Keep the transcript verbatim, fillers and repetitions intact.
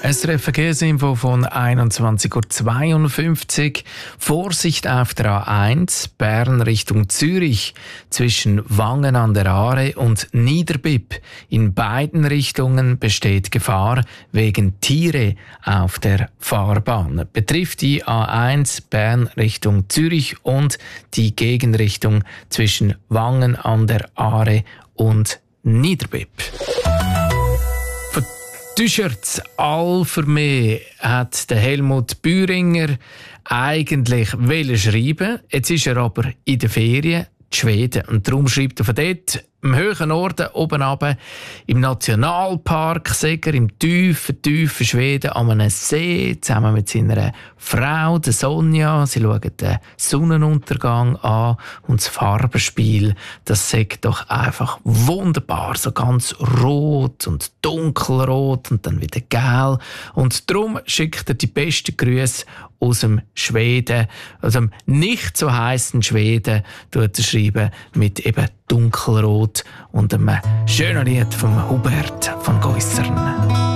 S R F Verkehrsinfo von einundzwanzig Uhr zweiundfünfzig. Vorsicht auf der A eins, Bern Richtung Zürich, zwischen Wangen an der Aare und Niederbipp. In beiden Richtungen besteht Gefahr wegen Tiere auf der Fahrbahn. Betrifft die A eins Bern Richtung Zürich und die Gegenrichtung zwischen Wangen an der Aare und Niederbipp. T-Shirts all für mehr hat der Helmut Bühringer eigentlich wollen schreiben. Jetzt ist er aber in den Ferien in Schweden und darum schreibt er von dort im höheren Norden oben runter, im Nationalpark Seger, im tiefen, tiefen Schweden an einem See, zusammen mit seiner Frau, der Sonja. Sie schauen den Sonnenuntergang an und das Farbenspiel, das sagt doch einfach wunderbar, so ganz rot und dunkelrot und dann wieder gelb. Und darum schickt er die besten Grüße aus dem Schweden, aus dem nicht so heißen Schweden, tut er schreiben mit eben dunkelrot und einem schönen Lied von Hubert von Geusern.